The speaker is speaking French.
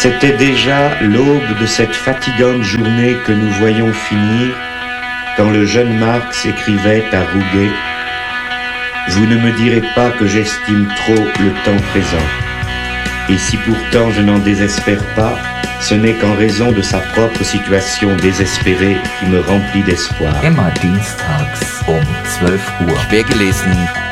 C'était déjà l'aube de cette fatigante journée que nous voyons finir, quand le jeune Marx écrivait à Rouget « Vous ne me direz pas que j'estime trop le temps présent. Et si pourtant je n'en désespère pas, ce n'est qu'en raison de sa propre situation désespérée qui me remplit d'espoir. » Immer dienstags um 12 Uhr. Quergelesen